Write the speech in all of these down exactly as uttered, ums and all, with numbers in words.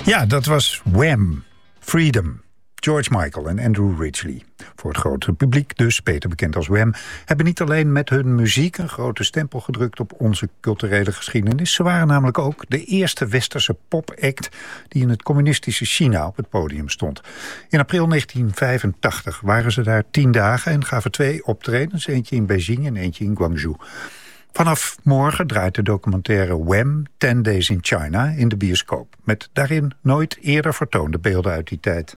Ja, dat was Wham! Freedom. George Michael en Andrew Ridgeley. Voor het grote publiek dus, beter bekend als Wham... hebben niet alleen met hun muziek een grote stempel gedrukt op onze culturele geschiedenis. Ze waren namelijk ook de eerste westerse popact die in het communistische China op het podium stond. In april negentien vijfentachtig waren ze daar tien dagen en gaven twee optredens. Eentje in Beijing en eentje in Guangzhou. Vanaf morgen draait de documentaire Wham! ten Days in China in de bioscoop. Met daarin nooit eerder vertoonde beelden uit die tijd.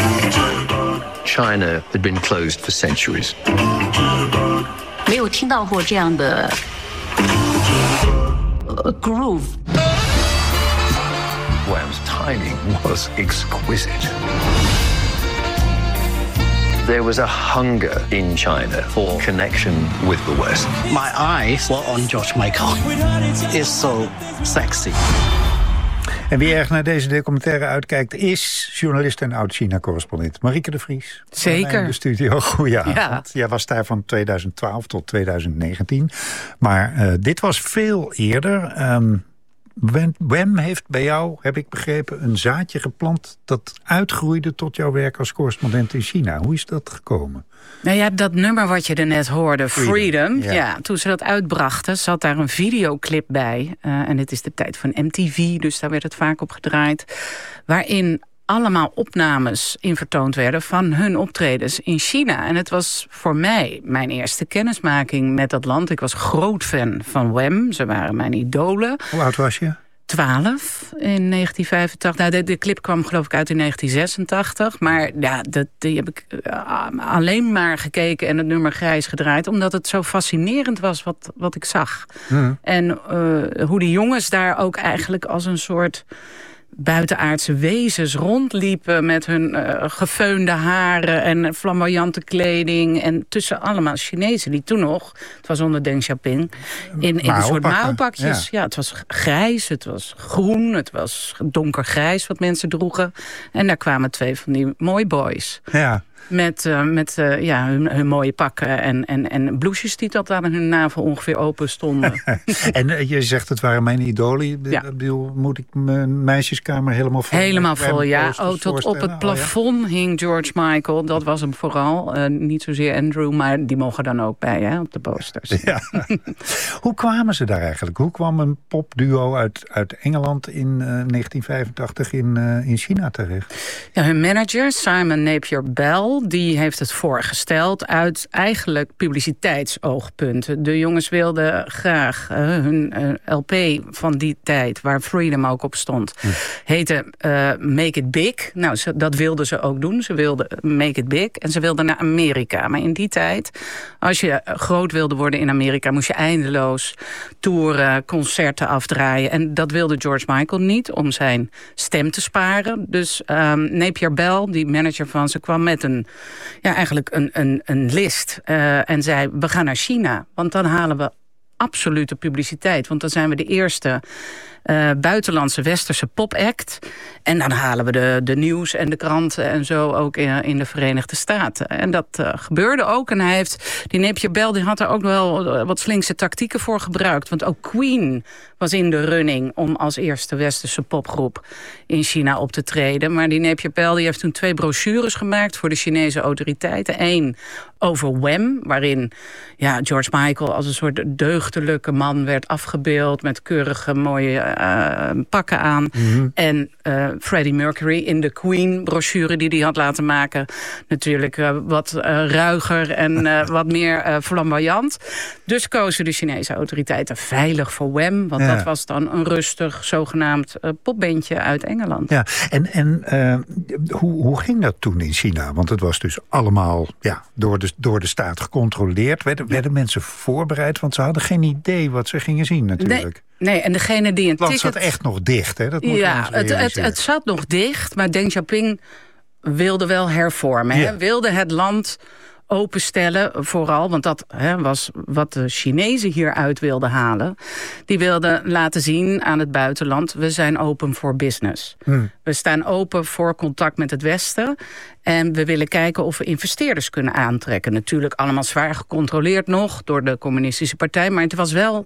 China had been closed for centuries. 没有听到过这样的 groove. Wham's timing was exquisite. There was a hunger in China for connection with the West. My eyes were on George Michael. It's so sexy. En wie erg naar deze documentaire uitkijkt is journalist en oud-China-correspondent Marieke de Vries. Zeker. In de studio. Goedenavond. Ja. Jij was daar van tweeduizend twaalf tot tweeduizend negentien. Maar uh, dit was veel eerder. Um, Wham heeft bij jou, heb ik begrepen, een zaadje geplant dat uitgroeide tot jouw werk als correspondent in China. Hoe is dat gekomen? Nou ja, dat nummer wat je er net hoorde, Freedom. Freedom ja. ja, toen ze dat uitbrachten, zat daar een videoclip bij. Uh, en dit is de tijd van M T V, dus daar werd het vaak op gedraaid. Waarin allemaal opnames in vertoond werden van hun optredens in China. En het was voor mij mijn eerste kennismaking met dat land. Ik was groot fan van Wham. Ze waren mijn idolen. Hoe oud was je? twaalf in negentien vijfentachtig. Nou, de, de clip kwam geloof ik uit in negentien zesentachtig. Maar ja, dat, die heb ik uh, alleen maar gekeken en het nummer Grijs gedraaid. Omdat het zo fascinerend was wat, wat ik zag. Mm. En uh, hoe die jongens daar ook eigenlijk als een soort buitenaardse wezens rondliepen met hun uh, gefeunde haren en flamboyante kleding. En tussen allemaal Chinezen die toen nog, het was onder Deng Xiaoping, in, in een soort mouwpakjes. Ja. ja, het was grijs, het was groen, het was donkergrijs wat mensen droegen. En daar kwamen twee van die mooi boys. Ja. Met, uh, met uh, ja, hun, hun mooie pakken en, en, en blouses die tot aan hun navel ongeveer open stonden. En uh, je zegt het waren mijn idolen. Ja. Bedoel, moet ik mijn meisjeskamer helemaal vol? Helemaal vol, ja. Oh, tot op het plafond oh, ja. hing George Michael. Dat was hem vooral. Uh, niet zozeer Andrew, maar die mogen dan ook bij, hè, op de posters. Ja. Hoe kwamen ze daar eigenlijk? Hoe kwam een popduo uit, uit Engeland in uh, negentien vijfentachtig in, uh, in China terecht? Ja, hun manager, Simon Napier-Bell, die heeft het voorgesteld uit eigenlijk publiciteitsoogpunten. De jongens wilden graag uh, hun uh, L P van die tijd, waar Freedom ook op stond, hm. heette uh, Make It Big. Nou, ze, dat wilden ze ook doen. Ze wilden Make It Big en ze wilden naar Amerika. Maar in die tijd, als je groot wilde worden in Amerika, moest je eindeloos toeren, concerten afdraaien. En dat wilde George Michael niet, om zijn stem te sparen. Dus um, Napier-Bell, die manager van ze, kwam met een ja, eigenlijk een, een, een list. Uh, en zei, we gaan naar China. Want dan halen we absolute publiciteit. Want dan zijn we de eerste uh, buitenlandse westerse popact. En dan halen we de, de nieuws en de kranten en zo ook in, in de Verenigde Staten. En dat uh, gebeurde ook. En hij heeft, die Napier-Bell, die had er ook wel wat slinkse tactieken voor gebruikt. Want ook Queen was in de running om als eerste westerse popgroep in China op te treden. Maar die Napier-Bell die heeft toen twee brochures gemaakt voor de Chinese autoriteiten. Eén over Wham, waarin ja, George Michael als een soort deugdelijke man werd afgebeeld met keurige mooie uh, pakken aan. Mm-hmm. En uh, Freddie Mercury in de Queen-brochure die hij had laten maken. Natuurlijk uh, wat uh, ruiger en uh, wat meer uh, flamboyant. Dus kozen de Chinese autoriteiten veilig voor Wham, want ja. dat was dan een rustig, zogenaamd uh, popbandje uit Engeland. Ja, en, en uh, hoe, hoe ging dat toen in China? Want het was dus allemaal ja, door, de, door de staat gecontroleerd. Werden, werden mensen voorbereid? Want ze hadden geen idee wat ze gingen zien natuurlijk. Nee, nee en degene die een het land ticket... zat echt nog dicht, hè? Dat moet ja, het, het, het zat nog dicht, maar Deng Xiaoping wilde wel hervormen. Ja. Hè? Wilde het land openstellen, vooral, want dat hè, was wat de Chinezen hieruit wilden halen. Die wilden laten zien aan het buitenland, we zijn open voor business. Hmm. We staan open voor contact met het Westen. En we willen kijken of we investeerders kunnen aantrekken. Natuurlijk allemaal zwaar gecontroleerd nog door de communistische partij. Maar het was wel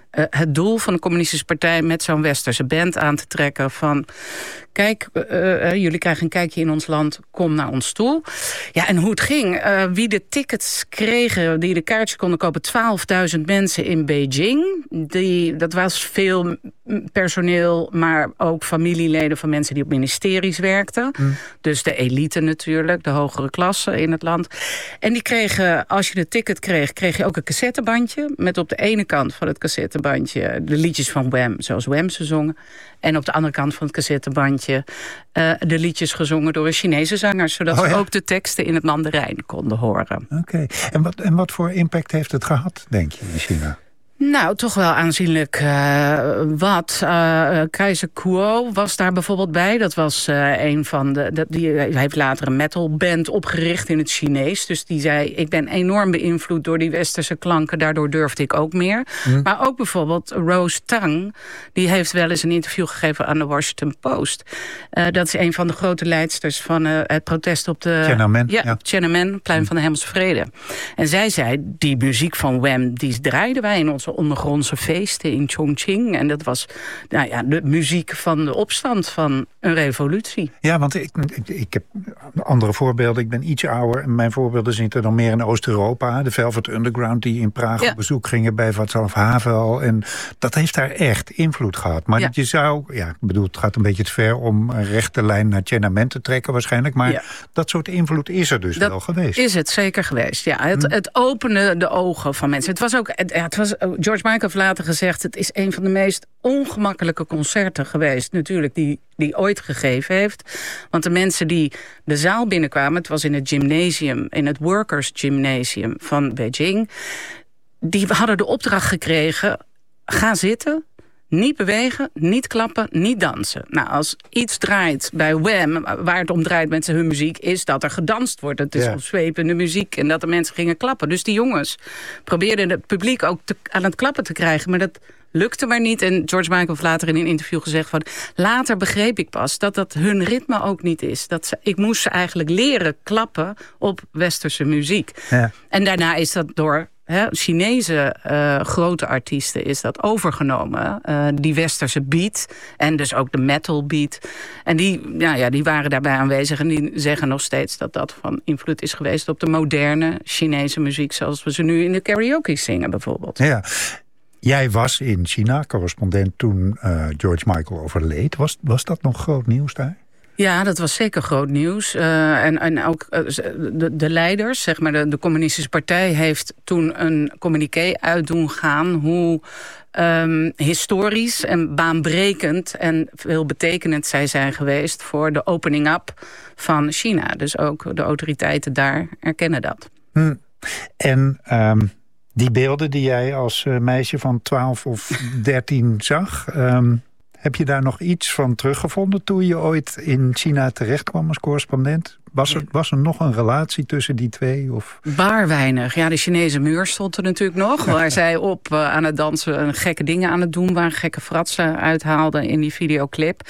uh, het doel van de Communistische Partij met zo'n westerse band aan te trekken van kijk, uh, uh, jullie krijgen een kijkje in ons land, kom naar ons toe. Ja, en hoe het ging, uh, wie de tickets kregen, die de kaartjes konden kopen, twaalfduizend mensen in Beijing. Die, dat was veel personeel, maar ook familieleden van mensen die op ministeries werkten. Mm. Dus de elite natuurlijk, de hogere klasse in het land. En die kregen, als je de ticket kreeg, kreeg je ook een cassettebandje met op de ene kant van het cassettebandje de liedjes van Wham, zoals Wham ze zongen. En op de andere kant van het cassettebandje uh, de liedjes gezongen door een Chinese zanger, zodat oh, ja? ze ook de teksten in het Mandarijn konden horen. Oké. Okay. En, wat, en wat voor impact heeft het gehad, denk je, in China? Nou, toch wel aanzienlijk uh, wat. Uh, Keizer Kuo was daar bijvoorbeeld bij. Dat was uh, een van de... de die heeft later een metalband opgericht in het Chinees. Dus die zei, ik ben enorm beïnvloed door die westerse klanken. Daardoor durfde ik ook meer. Mm. Maar ook bijvoorbeeld Rose Tang. Die heeft wel eens een interview gegeven aan de Washington Post. Uh, dat is een van de grote leidsters van uh, het protest op de... Tiananmen. Ja, ja. Tiananmen, plein mm. van de Hemelse Vrede. En zij zei, die muziek van Wham, die draaiden wij in onze ondergrondse feesten in Chongqing. En dat was nou ja, de muziek van de opstand van een revolutie. Ja, want ik, ik, ik heb andere voorbeelden. Ik ben iets ouder. En mijn voorbeelden zitten dan meer in Oost-Europa. De Velvet Underground die in Praag ja. op bezoek gingen bij Václav Havel. En dat heeft daar echt invloed gehad. Maar ja. dat je zou, ja, ik bedoel, het gaat een beetje te ver om een rechte lijn naar Tiananmen te trekken waarschijnlijk. Maar ja. dat soort invloed is er dus dat wel geweest. Is het zeker geweest, ja. Het, hm. het opende de ogen van mensen. Het was ook, het, het was, George Michael heeft later gezegd, het is een van de meest ongemakkelijke concerten geweest, natuurlijk, die die ooit gegeven heeft. Want de mensen die de zaal binnenkwamen, het was in het gymnasium, in het Workers Gymnasium van Beijing, die hadden de opdracht gekregen, ga zitten, niet bewegen, niet klappen, niet dansen. Nou, als iets draait bij Wham, waar het om draait met hun muziek, is dat er gedanst wordt. Het is ja. opzwepende muziek en dat de mensen gingen klappen. Dus die jongens probeerden het publiek ook te, aan het klappen te krijgen, maar dat lukte maar niet. En George Michael heeft later in een interview gezegd van, later begreep ik pas dat dat hun ritme ook niet is. Dat ze, ik moest ze eigenlijk leren klappen op westerse muziek. Ja. En daarna is dat door He, Chinese uh, grote artiesten is dat overgenomen. Uh, die westerse beat en dus ook de metal beat. En die, ja, ja, die waren daarbij aanwezig en die zeggen nog steeds dat dat van invloed is geweest op de moderne Chinese muziek, zoals we ze nu in de karaoke zingen bijvoorbeeld. Ja. Jij was in China, correspondent toen uh, George Michael overleed. Was, was dat nog groot nieuws daar? Ja, dat was zeker groot nieuws. Uh, en, en ook uh, de, de leiders, zeg maar, de, de Communistische Partij heeft toen een communiqué uit doen gaan hoe um, historisch en baanbrekend en veelbetekenend zij zijn geweest voor de opening up van China. Dus ook de autoriteiten daar erkennen dat. Hm. En um, die beelden die jij als uh, meisje van twaalf of dertien zag, Um, heb je daar nog iets van teruggevonden toen je ooit in China terecht kwam als correspondent? Was er, was er nog een relatie tussen die twee? Of? Bar weinig. Ja, de Chinese muur stond er natuurlijk nog. Waar zij op uh, aan het dansen en gekke dingen aan het doen waren. Gekke fratsen uithaalden in die videoclip.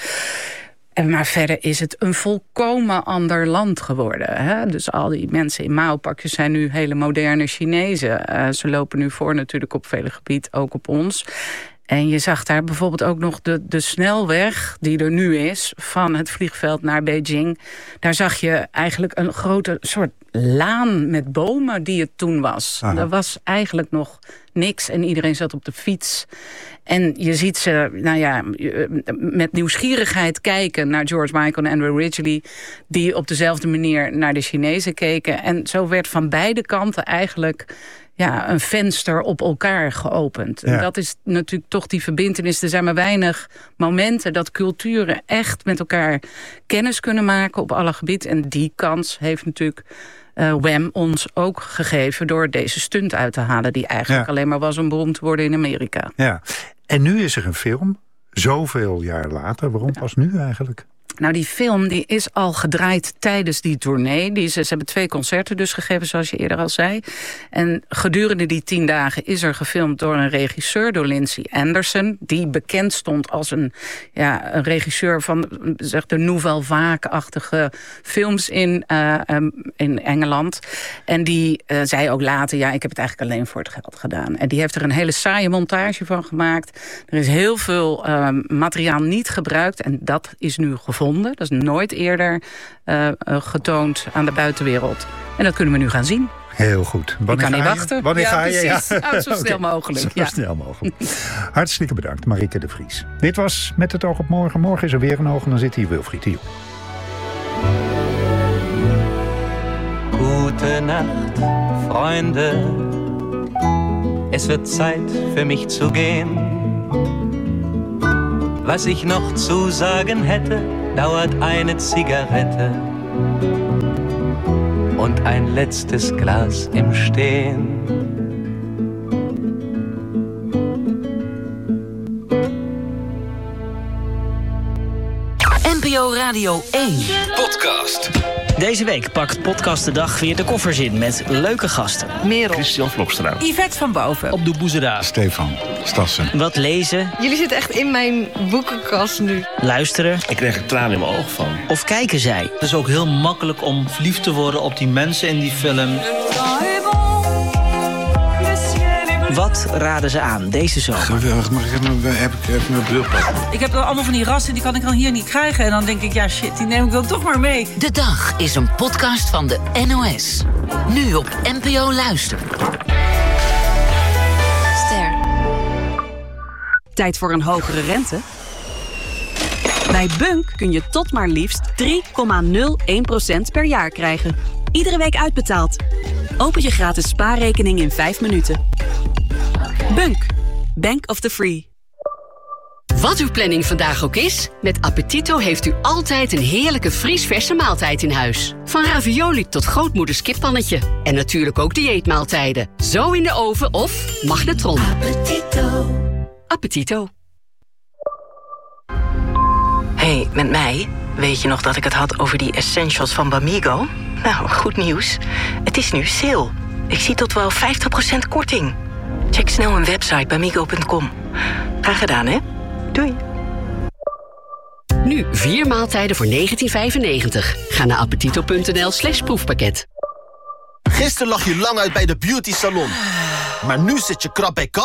En maar verder is het een volkomen ander land geworden. Hè? Dus al die mensen in Mao-pakjes zijn nu hele moderne Chinezen. Uh, ze lopen nu voor natuurlijk op vele gebieden, ook op ons. En je zag daar bijvoorbeeld ook nog de, de snelweg die er nu is van het vliegveld naar Beijing. Daar zag je eigenlijk een grote soort laan met bomen die het toen was. Aha. Er was eigenlijk nog niks en iedereen zat op de fiets. En je ziet ze, nou ja, met nieuwsgierigheid kijken naar George Michael en Andrew Ridgeley, die op dezelfde manier naar de Chinezen keken. En zo werd van beide kanten eigenlijk ja, een venster op elkaar geopend. Ja. En dat is natuurlijk toch die verbintenis. Er zijn maar weinig momenten dat culturen echt met elkaar kennis kunnen maken op alle gebieden. En die kans heeft natuurlijk uh, Wham ons ook gegeven door deze stunt uit te halen, die eigenlijk ja. alleen maar was om beroemd te worden in Amerika. Ja. En nu is er een film, zoveel jaar later. Waarom ja. pas nu eigenlijk? Nou, die film die is al gedraaid tijdens die tournee. Die, ze, ze hebben twee concerten dus gegeven, zoals je eerder al zei. En gedurende die tien dagen is er gefilmd door een regisseur, door Lindsay Anderson, die bekend stond als een, ja, een regisseur van zeg, de Nouvelle Vague-achtige films in, uh, um, in Engeland. En die uh, zei ook later, ja, ik heb het eigenlijk alleen voor het geld gedaan. En die heeft er een hele saaie montage van gemaakt. Er is heel veel uh, materiaal niet gebruikt en dat is nu gevonden. Dat is nooit eerder uh, uh, getoond aan de buitenwereld. En dat kunnen we nu gaan zien. Heel goed. Wanneer ik kan ga niet je? wachten. Wanneer ja, ga je? Precies. Ja. Nou, zo snel Okay. mogelijk. Zo ja. snel mogelijk. Hartstikke bedankt, Marieke de Vries. Dit was Met het oog op morgen. Morgen is er weer een oog en dan zit hier Wilfried de Jong. Gute Nacht, Freunde. Es wird Zeit für mich zu gehen. Was ich noch zu sagen hätte, dauert eine Zigarette und ein letztes Glas im Stehen. N P O Radio één. Podcast. Deze week pakt Podcast de Dag weer de koffers in met leuke gasten. Merel. Christian Vloksteraan. Yvette van Boven. Op de Boezeraar. Stefan Stassen. Wat lezen. Jullie zitten echt in mijn boekenkast nu. Luisteren. Ik kreeg er tranen in mijn ogen van. Of kijken zij. Het is ook heel makkelijk om verliefd te worden op die mensen in die film. Wat raden ze aan deze zomer? Geweldig, mag ik even, heb ik even mijn bril pakken? Ik heb allemaal van die rassen, die kan ik dan hier niet krijgen. En dan denk ik, ja shit, die neem ik dan toch maar mee. De Dag is een podcast van de N O S. Nu op N P O Luister. Ster. Tijd voor een hogere rente? Bij Bunk kun je tot maar liefst drie komma nul één procent per jaar krijgen. Iedere week uitbetaald. Open je gratis spaarrekening in vijf minuten. Bunk. Bank of the Free. Wat uw planning vandaag ook is, met Appetito heeft u altijd een heerlijke vriesverse maaltijd in huis. Van ravioli tot grootmoeders kippannetje. En natuurlijk ook dieetmaaltijden. Zo in de oven of magnetron. Appetito. Appetito. Hey, met mij? Weet je nog dat ik het had over die essentials van Bamigo? Nou, goed nieuws. Het is nu sale. Ik zie tot wel vijftig procent korting. Check snel een website bamigo punt com. Graag gedaan, hè? Doei. Nu vier maaltijden voor negentien vijfennegentig. Ga naar appetito punt n l slash proefpakket. Gisteren lag je lang uit bij de beauty salon. Maar nu zit je krap bij